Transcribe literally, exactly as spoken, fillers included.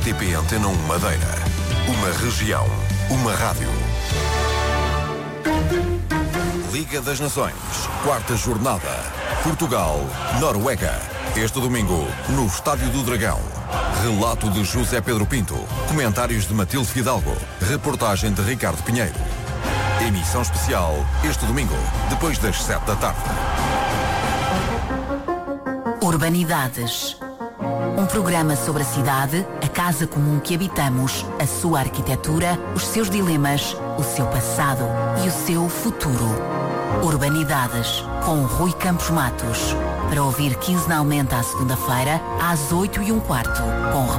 R T P Antena um Madeira. Uma região, uma rádio. Liga das Nações, quarta jornada. Portugal, Noruega. Este domingo, no Estádio do Dragão. Relato de José Pedro Pinto. Comentários de Matilde Fidalgo. Reportagem de Ricardo Pinheiro. Emissão especial este domingo, depois das sete da tarde. Urbanidades. Um programa sobre a cidade, a casa comum que habitamos, a sua arquitetura, os seus dilemas, o seu passado e o seu futuro. Urbanidades, com Rui Campos Matos. Para ouvir quinzenalmente à segunda-feira, às oito e um quarto, com